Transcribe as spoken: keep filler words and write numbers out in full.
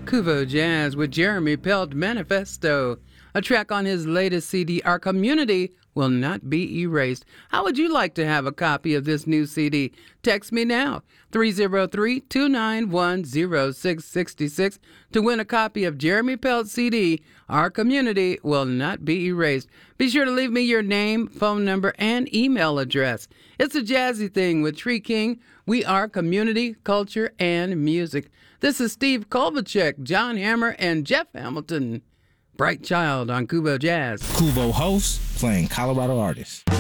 Kuvo Jazz with Jeremy Pelt Manifesto, a track on his latest C D, Our Community Will Not Be Erased. How would you like to have a copy of this new C D? Text me now, three oh three, two nine one, oh six six six, to win a copy of Jeremy Pelt's C D, Our Community Will Not Be Erased. Be sure to leave me your name, phone number, and email address. It's a jazzy thing with Tree King. We are community, culture, and music. This is Steve Kolbachek, John Hammer, and Jeff Hamilton. Bright Child on Kuvo Jazz. Kuvo hosts playing Colorado artists.